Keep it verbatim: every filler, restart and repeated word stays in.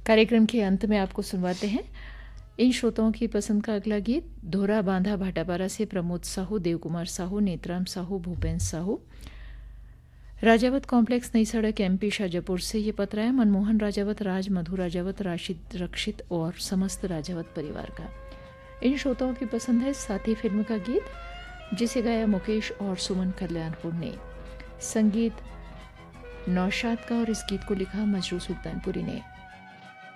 कार्यक्रम के अंत में आपको सुनवाते हैं इन श्रोताओं की पसंद का अगला गीत। धोरा बांधा भाटापारा से प्रमोद साहू, देवकुमार साहू, नेत्राम साहू, भूपेन साहू। राजावत कॉम्प्लेक्स, नई सड़क, एमपी शाजापुर से ये पत्र है मनमोहन राजावत, राज, मधु राजावत, राशिद रक्षित और समस्त राजावत परिवार का। इन श्रोताओं की पसंद है साथी फिल्म का गीत, जिसे गाया मुकेश और सुमन कल्याणपुर ने। संगीत नौशाद का और इस गीत को लिखा मजरू सुल्तानपुरी ने।